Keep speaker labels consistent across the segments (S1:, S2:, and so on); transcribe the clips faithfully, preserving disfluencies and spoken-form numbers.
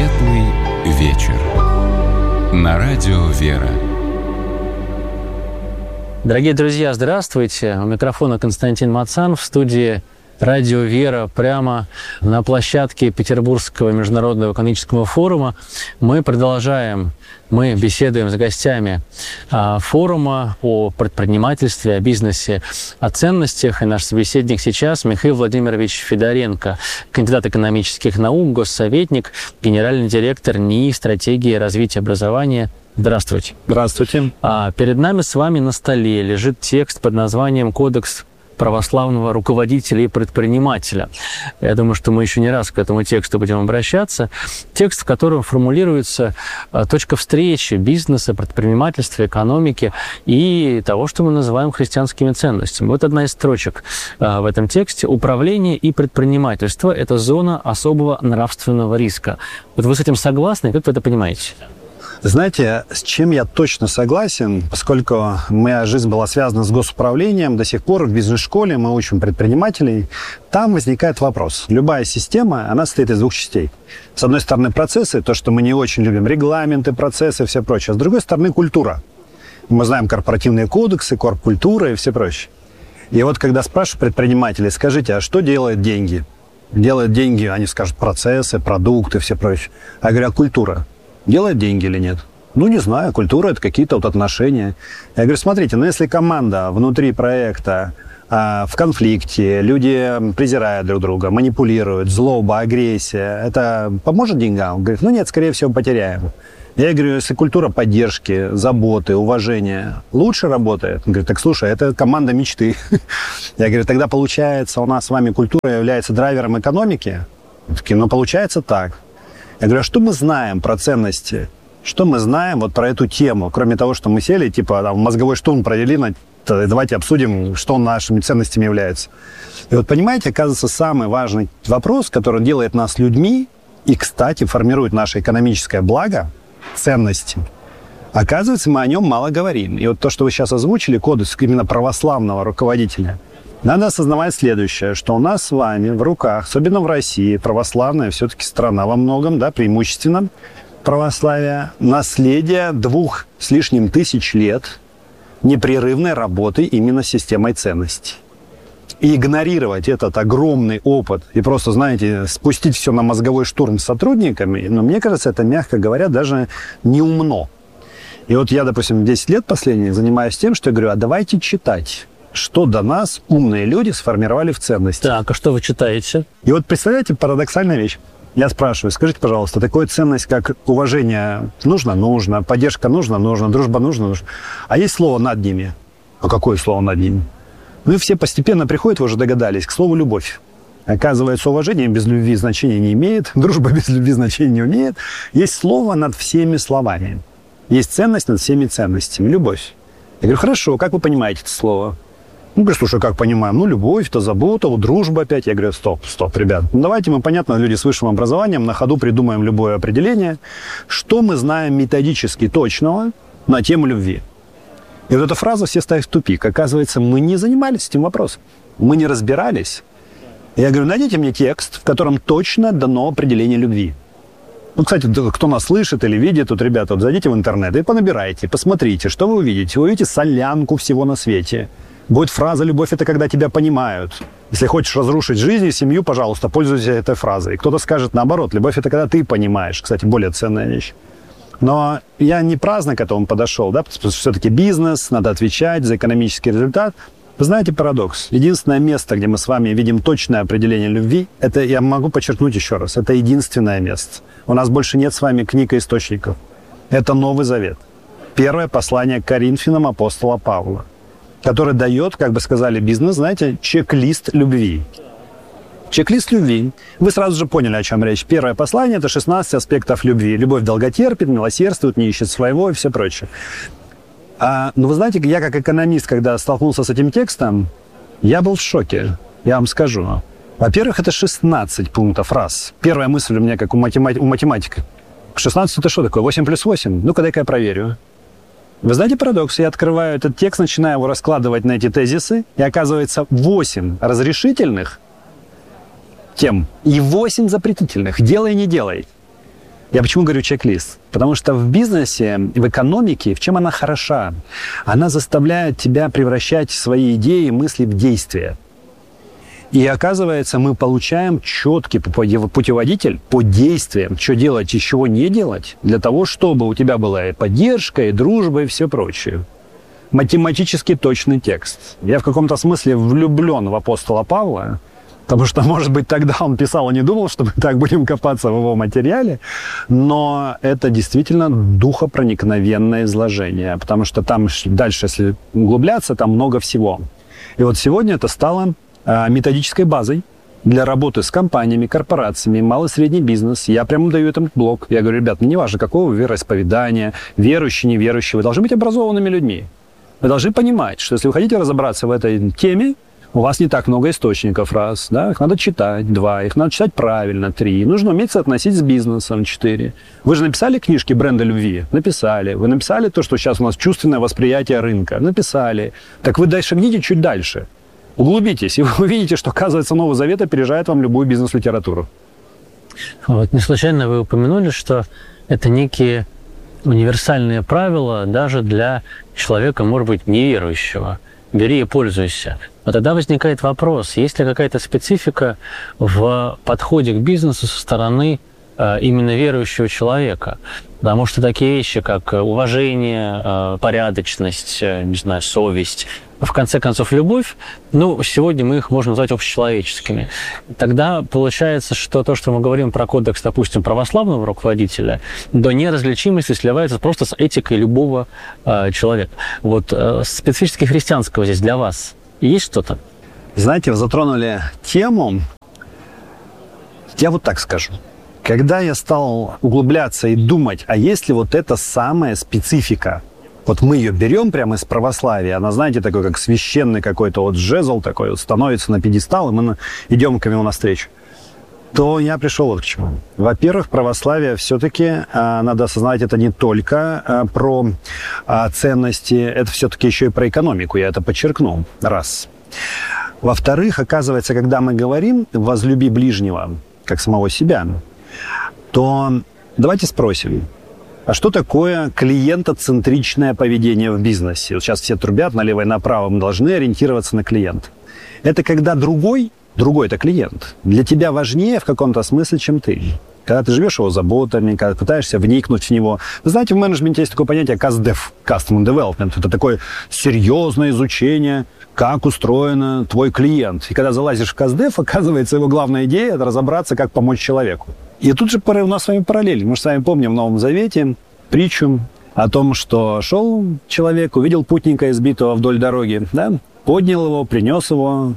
S1: Светлый вечер. На радио «Вера».
S2: Дорогие друзья, здравствуйте. У микрофона Константин Мацан, в студии радио «Вера», прямо на площадке Петербургского международного экономического форума. Мы продолжаем, мы беседуем с гостями а, форума о предпринимательстве, о бизнесе, о ценностях. И наш собеседник сейчас Михаил Владимирович Федоренко, кандидат экономических наук, госсоветник, генеральный директор НИИ «Стратегии развития образования». Здравствуйте.
S3: Здравствуйте.
S2: А, перед нами с вами на столе лежит текст под названием «Кодекс православного руководителя и предпринимателя». Я думаю, что мы еще не раз к этому тексту будем обращаться. Текст, в котором формулируется а, точка встречи бизнеса, предпринимательства, экономики и того, что мы называем христианскими ценностями. Вот одна из строчек а, в этом тексте. «Управление и предпринимательство – это зона особого нравственного риска». Вот вы с этим согласны? Как вы это понимаете?
S3: Знаете, с чем я точно согласен, поскольку моя жизнь была связана с госуправлением, до сих пор в бизнес-школе мы учим предпринимателей, там возникает вопрос. Любая система, она состоит из двух частей. С одной стороны, процессы, то, что мы не очень любим, регламенты, процессы и все прочее. А с другой стороны, культура. Мы знаем корпоративные кодексы, корп-культура и все прочее. И вот когда спрашивают предпринимателей, скажите, а что делают деньги? Делают деньги, они скажут, процессы, продукты, все прочее. А я говорю, а культура? Делает деньги или нет? Ну, не знаю, культура – это какие-то вот отношения. Я говорю, смотрите, ну, если команда внутри проекта а, в конфликте, люди презирают друг друга, манипулируют, злоба, агрессия, это поможет деньгам? Он говорит, ну, нет, скорее всего, потеряем. Я говорю, если культура поддержки, заботы, уважения лучше работает, он говорит, так слушай, это команда мечты. Я говорю, тогда получается, у нас с вами культура является драйвером экономики? Ну, получается так. Я говорю, а что мы знаем про ценности? Что мы знаем вот про эту тему? Кроме того, что мы сели, типа, там, мозговой штурм провели, на... давайте обсудим, что нашими ценностями является. И вот, понимаете, оказывается, самый важный вопрос, который делает нас людьми и, кстати, формирует наше экономическое благо, ценности. Оказывается, мы о нем мало говорим. И вот то, что вы сейчас озвучили, кодекс именно православного руководителя, надо осознавать следующее, что у нас с вами в руках, особенно в России, православная все-таки страна во многом, да, преимущественно православие, наследие двух с лишним тысяч лет непрерывной работы именно с системой ценностей. И игнорировать этот огромный опыт и просто, знаете, спустить все на мозговой штурм с сотрудниками, ну, мне кажется, это, мягко говоря, даже неумно. И вот я, допустим, десять лет последних занимаюсь тем, что я говорю, а давайте читать, что до нас умные люди сформировали в ценности.
S2: Так, а что вы читаете?
S3: И вот представляете, парадоксальная вещь. Я спрашиваю, скажите, пожалуйста, такая ценность, как уважение нужно? Нужно. Поддержка нужно? Нужно. Дружба нужно? Нужно. А есть слово над ними? А какое слово над ними? Ну и все постепенно приходят, вы уже догадались, к слову «любовь». Оказывается, уважение без любви значения не имеет, дружба без любви значения не имеет. Есть слово над всеми словами. Есть ценность над всеми ценностями. Любовь. Я говорю, хорошо, как вы понимаете это слово? Ну, говорю, слушай, как понимаем? Ну, любовь, то забота, вот дружба опять. Я говорю, стоп, стоп, ребят. Ну, давайте мы, понятно, люди с высшим образованием, на ходу придумаем любое определение. Что мы знаем методически точного на тему любви? И вот эта фраза все ставят в тупик. Оказывается, мы не занимались этим вопросом. Мы не разбирались. Я говорю, найдите мне текст, в котором точно дано определение любви. Ну, кстати, кто нас слышит или видит, тут, ребята, вот зайдите в интернет и понабирайте, посмотрите, что вы увидите. Вы увидите солянку всего на свете. Будет фраза «любовь – это когда тебя понимают». Если хочешь разрушить жизнь и семью, пожалуйста, пользуйся этой фразой. Кто-то скажет наоборот, любовь – это когда ты понимаешь. Кстати, более ценная вещь. Но я не праздно к этому подошел, да, потому что все-таки бизнес, надо отвечать за экономический результат. Вы знаете парадокс? Единственное место, где мы с вами видим точное определение любви, это, я могу подчеркнуть еще раз, это единственное место. У нас больше нет с вами книг и источников. Это Новый Завет. Первое послание к Коринфянам апостола Павла, который дает, как бы сказали бизнес, знаете, чек-лист любви. Чек-лист любви. Вы сразу же поняли, о чем речь. Первое послание – это шестнадцать аспектов любви. Любовь долготерпит, милосердствует, не ищет своего и все прочее. А, но вы знаете, я как экономист, когда столкнулся с этим текстом, я был в шоке, я вам скажу. Во-первых, это шестнадцать пунктов раз. Первая мысль у меня, как у, математи- у математика. шестнадцать – это что такое? восемь плюс восемь? Ну-ка, дай-ка я проверю. Вы знаете парадокс? Я открываю этот текст, начинаю его раскладывать на эти тезисы, и оказывается восемь разрешительных тем и восемь запретительных. Делай, не делай. Я почему говорю чек-лист? Потому что в бизнесе, в экономике, в чем она хороша? Она заставляет тебя превращать свои идеи, мысли в действия. И оказывается, мы получаем четкий путеводитель по действиям, что делать и чего не делать, для того, чтобы у тебя была и поддержка, и дружба, и все прочее. Математически точный текст. Я в каком-то смысле влюблен в апостола Павла, потому что, может быть, тогда он писал и не думал, что мы так будем копаться в его материале, но это действительно духопроникновенное изложение, потому что там дальше, если углубляться, там много всего. И вот сегодня это стало методической базой для работы с компаниями, корпорациями, малый и средний бизнес. Я прямо даю этот блок. Я говорю, ребят, мне не важно, какого вероисповедания, верующие, неверующие, вы должны быть образованными людьми. Вы должны понимать, что если вы хотите разобраться в этой теме, у вас не так много источников, раз, да, их надо читать, два, их надо читать правильно, три, нужно уметь соотносить с бизнесом, четыре. Вы же написали книжки бренда любви? Написали. Вы написали то, что сейчас у нас чувственное восприятие рынка? Написали. Так вы дальше шагните чуть дальше. Углубитесь, и вы увидите, что, оказывается, Новый Завет опережает вам любую бизнес-литературу.
S2: Вот не случайно вы упомянули, что это некие универсальные правила даже для человека, может быть, неверующего. Бери и пользуйся. Но тогда возникает вопрос, есть ли какая-то специфика в подходе к бизнесу со стороны э, именно верующего человека? Потому что такие вещи, как уважение, э, порядочность, э, не знаю, совесть, в конце концов, любовь, ну, сегодня мы их можем назвать общечеловеческими. Тогда получается, что то, что мы говорим про кодекс, допустим, православного руководителя, до неразличимости сливается просто с этикой любого э, человека. Вот э, специфически христианского здесь для вас есть что-то?
S3: Знаете, вы затронули тему, я вот так скажу. Когда я стал углубляться и думать, а есть ли вот эта самая специфика, вот мы ее берем прямо из православия, она, знаете, такой, как священный какой-то вот жезл такой, вот становится на пьедестал, и мы идем к нему навстречу, то я пришел вот к чему. Во-первых, православие все-таки, а, надо осознавать, это не только а, про а, ценности, это все-таки еще и про экономику, я это подчеркнул, раз. Во-вторых, оказывается, когда мы говорим «возлюби ближнего, как самого себя», то давайте спросим, а что такое клиентоцентричное поведение в бизнесе? Вот сейчас все трубят налево и направо, мы должны ориентироваться на клиента. Это когда другой, другой это клиент, для тебя важнее в каком-то смысле, чем ты. Когда ты живешь его заботами, когда пытаешься вникнуть в него. Вы знаете, в менеджменте есть такое понятие кастдев, Customer Development. Это такое серьезное изучение, как устроен твой клиент. И когда залазишь в кастдев, оказывается, его главная идея – это разобраться, как помочь человеку. И тут же у нас с вами параллель. Мы же с вами помним в Новом Завете притчу о том, что шел человек, увидел путника избитого вдоль дороги, да? Поднял его, принес его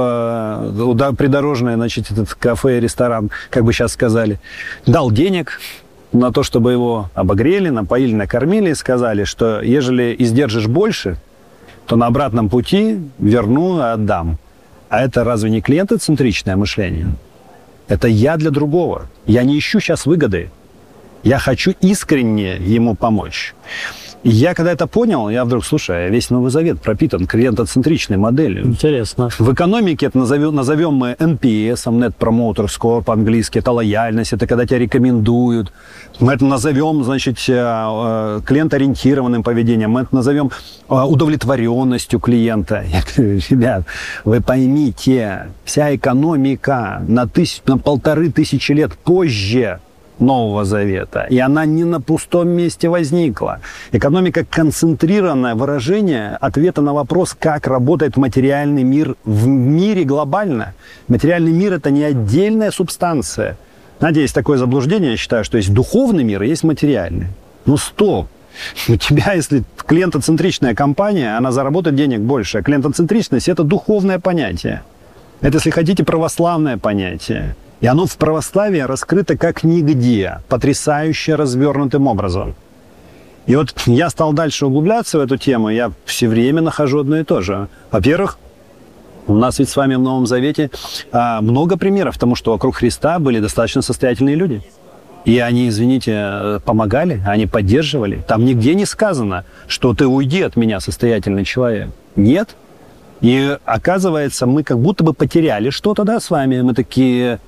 S3: в придорожное, значит, этот кафе, ресторан, как бы сейчас сказали, дал денег на то, чтобы его обогрели, напоили, накормили, и сказали, что ежели издержишь больше, то на обратном пути верну и отдам. А это разве не клиентоцентричное мышление? Это я для другого. Я не ищу сейчас выгоды. Я хочу искренне ему помочь. И я, когда это понял, я вдруг, слушай, весь Новый Завет пропитан клиентоцентричной моделью.
S2: Интересно.
S3: В экономике это назовем, назовем мы эн пи эс, Net Promoter Score по-английски, это лояльность, это когда тебя рекомендуют. Мы это назовем, значит, клиентоориентированным поведением, мы это назовем удовлетворенностью клиента. Я говорю, ребят, вы поймите, вся экономика на, тысяч, на полторы тысячи лет позже Нового Завета, и она не на пустом месте возникла. Экономика – концентрированное выражение ответа на вопрос, как работает материальный мир в мире глобально. Материальный мир – это не отдельная субстанция. Знаете, есть такое заблуждение, я считаю, что есть духовный мир и есть материальный. Ну стоп! У тебя, если клиентоцентричная компания, она заработает денег больше. А клиентоцентричность – это духовное понятие. Это, если хотите, православное понятие. И оно в православии раскрыто как нигде, потрясающе развернутым образом. И вот я стал дальше углубляться в эту тему, я все время нахожу одно и то же. Во-первых, у нас ведь с вами в Новом Завете а, много примеров тому, что вокруг Христа были достаточно состоятельные люди. И они, извините, помогали, они поддерживали. Там нигде не сказано, что ты уйди от меня, состоятельный человек. Нет. И оказывается, мы как будто бы потеряли что-то, да, с вами. Мы такие...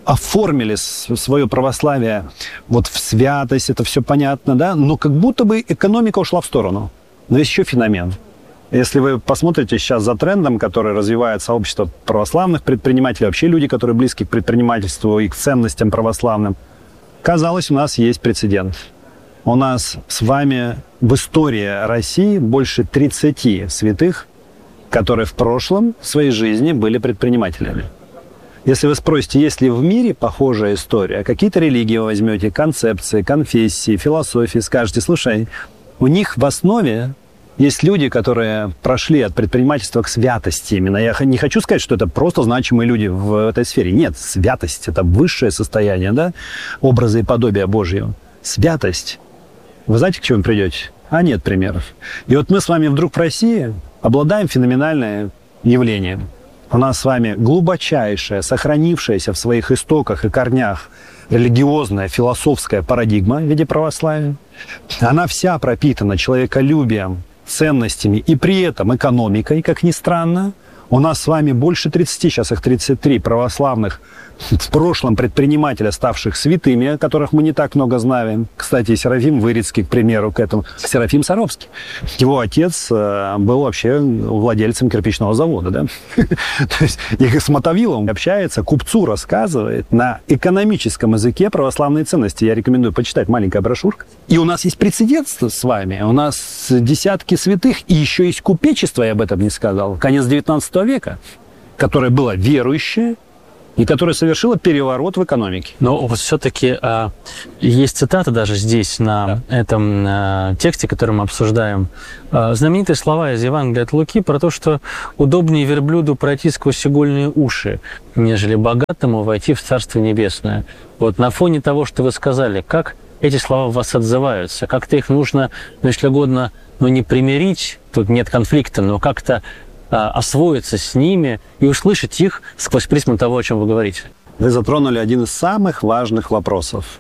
S3: оформили свое православие вот в святость, это все понятно, да, но как будто бы экономика ушла в сторону. Но есть еще феномен. Если вы посмотрите сейчас за трендом, который развивает сообщество православных предпринимателей, вообще люди, которые близки к предпринимательству и к ценностям православным, казалось, у нас есть прецедент. У нас с вами в истории России больше тридцати святых, которые в прошлом своей жизни были предпринимателями. Если вы спросите, есть ли в мире похожая история, какие-то религии вы возьмете, концепции, конфессии, философии, скажете, слушай, у них в основе есть люди, которые прошли от предпринимательства к святости именно. Я не хочу сказать, что это просто значимые люди в этой сфере. Нет, святость – это высшее состояние, да, образа и подобия Божьего. Святость. Вы знаете, к чему придете? А нет примеров. И вот мы с вами вдруг в России обладаем феноменальным явлением. У нас с вами глубочайшая, сохранившаяся в своих истоках и корнях религиозная, философская парадигма в виде православия. Она вся пропитана человеколюбием, ценностями и при этом экономикой, как ни странно. У нас с вами больше тридцати, сейчас их тридцать три православных, в прошлом предпринимателя, ставших святыми, о которых мы не так много знаем. Кстати, Серафим Вырицкий, к примеру, к этому. Серафим Саровский. Его отец был вообще владельцем кирпичного завода, да? То есть и с Мотовилом общается, купцу рассказывает на экономическом языке православные ценности. Я рекомендую почитать, маленькая брошюрка. И у нас есть прецедент с вами. У нас десятки святых, и еще есть купечество, я об этом не сказал, конец девятнадцатого века, которое было верующее, и которая совершила переворот в экономике.
S2: Но вот все-таки а, есть цитата даже здесь, на да. этом а, тексте, который мы обсуждаем. А, знаменитые слова из Евангелия от Луки про то, что удобнее верблюду пройти сквозь игольные уши, нежели богатому войти в Царство Небесное. Вот на фоне того, что вы сказали, как эти слова в вас отзываются? Как-то их нужно, ну, если угодно, ну, не примирить, тут нет конфликта, но как-то освоиться с ними и услышать их сквозь призму того, о чем вы говорите.
S3: Вы затронули один из самых важных вопросов.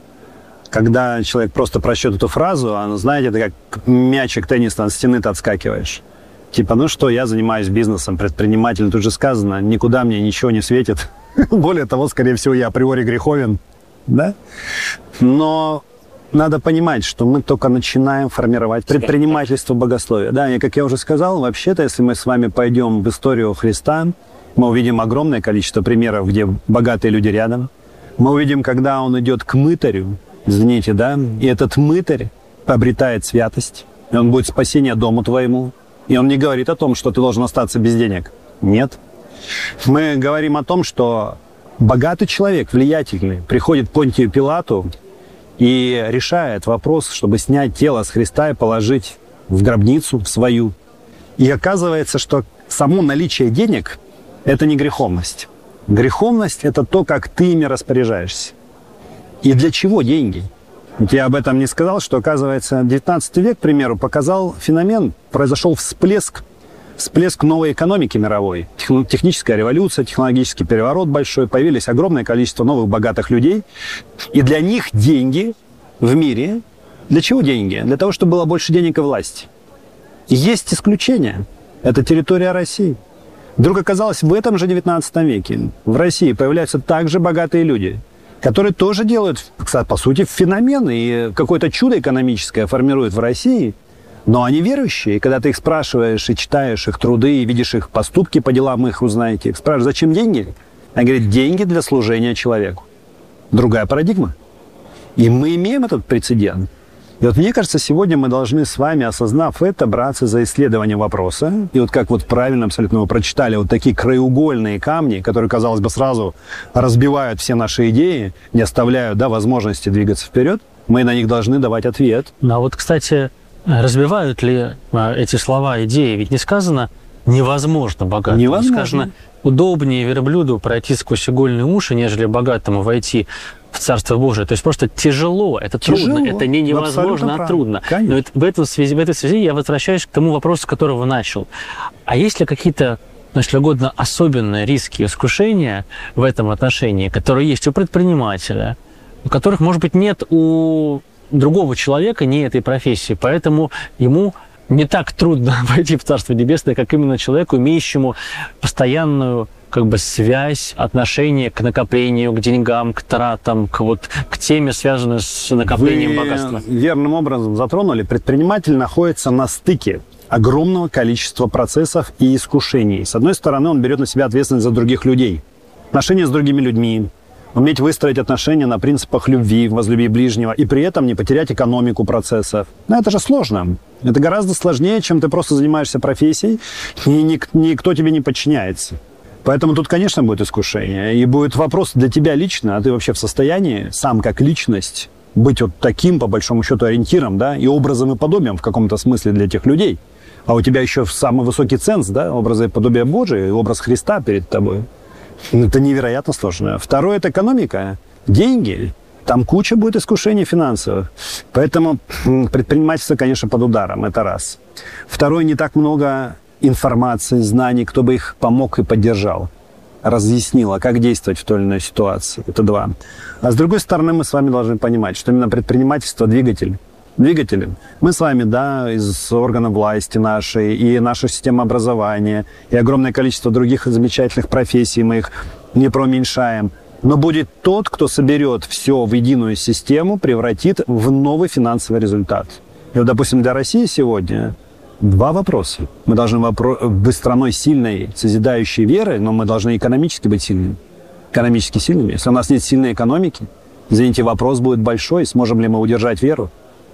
S3: Когда человек просто прочтет эту фразу, а, знаете, это как мячик теннисный, от стены ты отскакиваешь. Типа, ну что, я занимаюсь бизнесом, предприниматель, тут же сказано, никуда мне ничего не светит. Более того, скорее всего, я априори греховен. Да? Но надо понимать, что мы только начинаем формировать предпринимательство богословия. Да, и, как я уже сказал, вообще-то, если мы с вами пойдем в историю Христа, мы увидим огромное количество примеров, где богатые люди рядом. Мы увидим, когда он идет к мытарю, извините, да, и этот мытарь обретает святость, и он будет спасение дому твоему. И он не говорит о том, что ты должен остаться без денег. Нет. Мы говорим о том, что богатый человек, влиятельный, приходит к Понтию Пилату и решает вопрос, чтобы снять тело с Христа и положить в гробницу в свою. И оказывается, что само наличие денег – это не греховность. Греховность – это то, как ты ими распоряжаешься. И для чего деньги? Я об этом не сказал, что, оказывается, девятнадцатый век, к примеру, показал феномен, произошел всплеск, всплеск новой экономики мировой. Техническая революция, технологический переворот большой, появились огромное количество новых богатых людей. И для них деньги в мире... Для чего деньги? Для того, чтобы было больше денег и власти. И есть исключение. Это территория России. Вдруг оказалось, в этом же девятнадцатом веке в России появляются также богатые люди, которые тоже делают, по сути, феномен и какое-то чудо экономическое формируют в России. Но они верующие, и когда ты их спрашиваешь и читаешь их труды, и видишь их поступки по делам, их узнаете, их спрашиваешь, зачем деньги? Они говорят, деньги для служения человеку. Другая парадигма. И мы имеем этот прецедент. И вот мне кажется, сегодня мы должны с вами, осознав это, браться за исследование вопроса. И вот как вот правильно абсолютно вы прочитали, вот такие краеугольные камни, которые, казалось бы, сразу разбивают все наши идеи, не оставляют, да, возможности двигаться вперед, мы на них должны давать ответ.
S2: Ну, а вот, кстати, разбивают ли эти слова идеи? Ведь не сказано «невозможно богатому».
S3: Невозможно.
S2: Сказано «удобнее верблюду пройти сквозь игольные уши, нежели богатому войти в Царство Божие». То есть просто тяжело, это тяжело. Трудно, это не невозможно, а трудно.
S3: Конечно.
S2: Но это, в, этом связи, в этой связи я возвращаюсь к тому вопросу, с которого начал. А есть ли какие-то, ну, если угодно, особенные риски и искушения в этом отношении, которые есть у предпринимателя, у которых, может быть, нет у другого человека, не этой профессии, поэтому ему не так трудно войти в Царство Небесное, как именно человеку, имеющему постоянную как бы связь, отношение к накоплению, к деньгам, к тратам, к, вот, к теме, связанной с накоплением
S3: Вы
S2: богатства.
S3: верным образом затронули. Предприниматель находится на стыке огромного количества процессов и искушений. С одной стороны, он берет на себя ответственность за других людей. Отношения с другими людьми, уметь выстроить отношения на принципах любви, возлюби ближнего, и при этом не потерять экономику процессов. Но это же сложно. Это гораздо сложнее, чем ты просто занимаешься профессией, и ник- никто тебе не подчиняется. Поэтому тут, конечно, будет искушение. И будет вопрос для тебя лично, а ты вообще в состоянии, сам как личность, быть вот таким, по большому счету, ориентиром, да, и образом и подобием в каком-то смысле для тех людей. А у тебя еще самый высокий ценз, да, образа и подобия Божия, образ Христа перед тобой. Это невероятно сложно. Второе – это экономика, деньги. Там куча будет искушений финансовых. Поэтому предпринимательство, конечно, под ударом. Это раз. Второе – не так много информации, знаний, кто бы их помог и поддержал, разъяснил, а как действовать в той или иной ситуации. Это два. А с другой стороны, мы с вами должны понимать, что именно предпринимательство – двигатель. Двигатели. Мы с вами, да, из органов власти нашей, и наша система образования, и огромное количество других замечательных профессий, мы их не преуменьшаем. Но будет тот, кто соберет все в единую систему, превратит в новый финансовый результат. И вот, допустим, для России сегодня два вопроса. Мы должны вопро- быть страной сильной, созидающей веры, но мы должны экономически быть сильными. Экономически сильными. Если у нас нет сильной экономики, извините, вопрос будет большой, сможем ли мы удержать веру.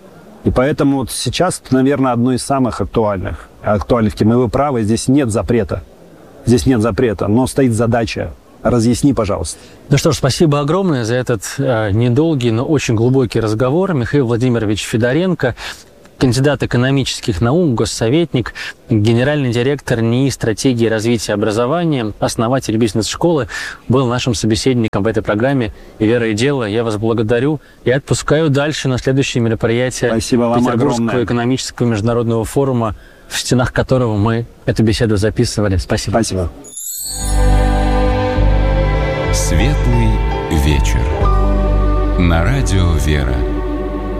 S3: И поэтому вот сейчас, наверное, одно из самых актуальных, актуальных тем. И вы правы, здесь нет запрета. Здесь нет запрета, но стоит задача. Разъясни, пожалуйста.
S2: Ну что ж, спасибо огромное за этот э, недолгий, но очень глубокий разговор. Михаил Владимирович Федоренко, кандидат экономических наук, госсоветник, генеральный директор НИИ стратегии развития образования, основатель бизнес-школы, был нашим собеседником в этой программе «Вера и дело». Я вас благодарю и отпускаю дальше на следующее мероприятие
S3: Спасибо вам
S2: Петербургского
S3: огромное.
S2: экономического международного форума, в стенах которого мы эту беседу записывали. Спасибо.
S3: Спасибо.
S1: Светлый вечер. На радио «Вера».